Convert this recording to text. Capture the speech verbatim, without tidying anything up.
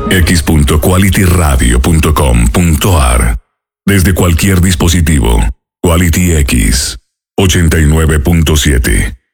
x punto quality radio punto com punto a r. Desde cualquier dispositivo. Quality X ochenta y nueve punto siete.